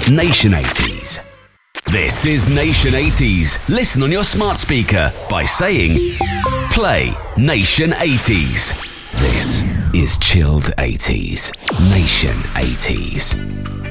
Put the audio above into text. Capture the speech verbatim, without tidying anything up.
Nation eighties. This is Nation eighties. Listen on your smart speaker by saying, play Nation eighties. This is Chilled eighties. Nation eighties.